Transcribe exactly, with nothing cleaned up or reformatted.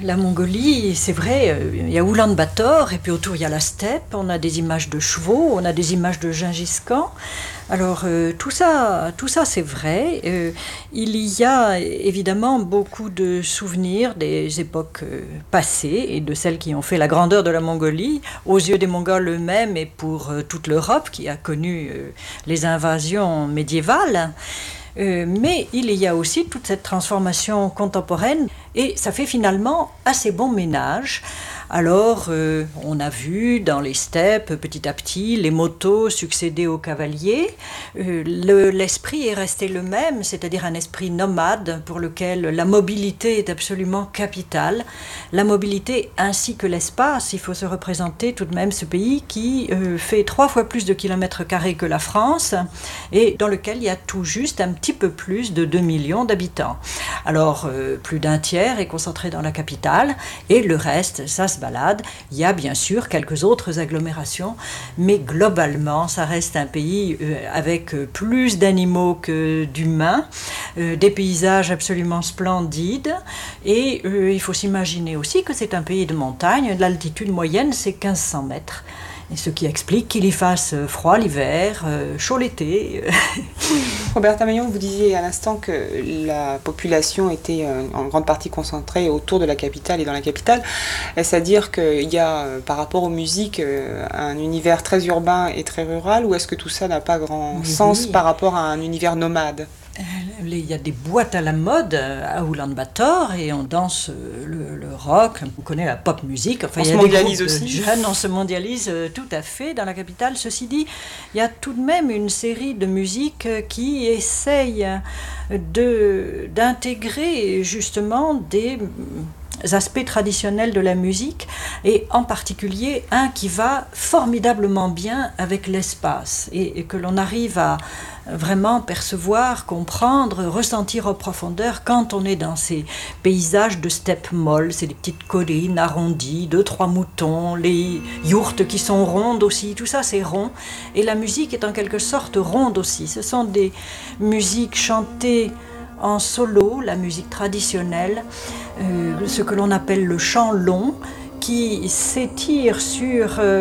La Mongolie, c'est vrai, euh, il y a Oulan-Bator et puis autour il y a la steppe, on a des images de chevaux, on a des images de Gingis-Khan. Alors euh, tout ça, tout ça c'est vrai. Euh, il y a évidemment beaucoup de souvenirs des époques euh, passées et de celles qui ont fait la grandeur de la Mongolie aux yeux des Mongols eux-mêmes et pour euh, toute l'Europe qui a connu euh, les invasions médiévales. Euh, mais il y a aussi toute cette transformation contemporaine et ça fait finalement assez bon ménage. Alors, euh, on a vu dans les steppes, petit à petit, les motos succéder aux cavaliers. Euh, le, l'esprit est resté le même, c'est-à-dire un esprit nomade pour lequel la mobilité est absolument capitale. La mobilité ainsi que l'espace, il faut se représenter tout de même ce pays qui euh, fait trois fois plus de kilomètres carrés que la France et dans lequel il y a tout juste un petit peu plus de deux millions d'habitants. Alors, euh, plus d'un tiers est concentré dans la capitale et le reste, ça se balade. Il y a bien sûr quelques autres agglomérations, mais globalement, ça reste un pays euh, avec plus d'animaux que d'humains, euh, des paysages absolument splendides, et euh, il faut s'imaginer aussi que c'est un pays de montagne. L'altitude moyenne, c'est quinze cents mètres. Et ce qui explique qu'il y fasse froid l'hiver, euh, chaud l'été. Roberta Maillon, vous disiez à l'instant que la population était euh, en grande partie concentrée autour de la capitale et dans la capitale. Est-ce à dire qu'il y a, euh, par rapport aux musiques, euh, un univers très urbain et très rural, ou est-ce que tout ça n'a pas grand Oui, sens oui. par rapport à un univers nomade ? Il y a des boîtes à la mode à Oulan-Bator et on danse le, le rock, on connaît la pop musique. Enfin, on il y se a mondialise des groupes aussi. de jeunes, on se mondialise tout à fait dans la capitale. Ceci dit, il y a tout de même une série de musiques qui essayent de, d'intégrer justement des aspects traditionnels de la musique et en particulier un qui va formidablement bien avec l'espace et, et que l'on arrive à vraiment percevoir, comprendre, ressentir en profondeur quand on est dans ces paysages de steppe molle, c'est des petites collines arrondies, deux, trois moutons, les yourtes qui sont rondes aussi, tout ça c'est rond et la musique est en quelque sorte ronde aussi. Ce sont des musiques chantées en solo, la musique traditionnelle, euh, ce que l'on appelle le chant long, qui s'étire sur euh,